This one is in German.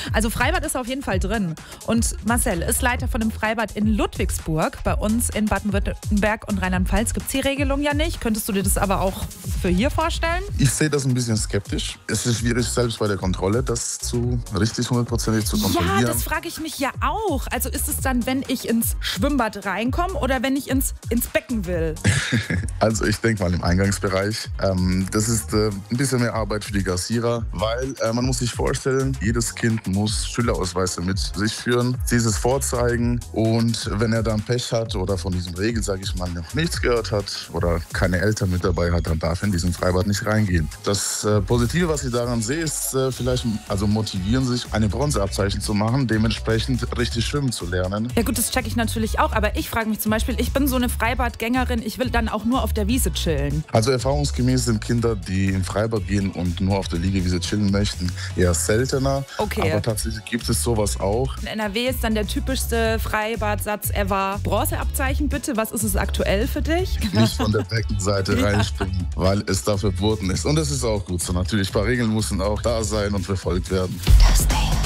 Also Freibad ist auf jeden Fall drin. Und Marcel ist Leiter von einem Freibad in Ludwigsburg. Bei uns in Baden-Württemberg und Rheinland-Pfalz gibt es die Regelung ja nicht. Könntest du dir das aber auch für hier vorstellen? Ich sehe das ein bisschen skeptisch. Es ist schwierig, selbst bei der Kontrolle das richtig hundertprozentig zu kontrollieren. Ja, das frage ich mich ja auch. Also ist es dann, wenn ich ins Schwimmbad reinkomme oder wenn ich ins Becken will? Also ich denke mal im Eingangsbereich. Das ist ein bisschen mehr Arbeit für die Kassierer, weil man muss sich vorstellen, jedes Kind muss Schülerausweise mit sich führen, dieses vorzeigen und wenn er dann Pech hat oder von diesem Regel, sage ich mal, noch nichts gehört hat oder keine Eltern mit dabei hat, dann darf er in diesem Freibad nicht reingehen. Das Positive, was ich daran sehe, ist vielleicht motivieren sich, eine Bronzeabzeichen zu machen, dementsprechend richtig schwimmen zu lernen. Ja gut, das checke ich natürlich auch, aber ich frage mich zum Beispiel, ich bin so eine Freibadgängerin, ich will dann auch nur auf der Wiese chillen. Also erfahrungsgemäß sind Kinder, die im Freibad gehen und nur auf der Liegewiese chillen möchten, eher seltener. Okay. Aber tatsächlich gibt es sowas auch. In NRW ist dann der typischste Freibadsatz ever: Bronzeabzeichen bitte. Was ist es aktuell für dich? Nicht von der Beckenseite reinspringen, weil es da verboten ist. Und das ist auch gut so. Natürlich, ein paar Regeln müssen auch da sein und verfolgt werden. Das Ding.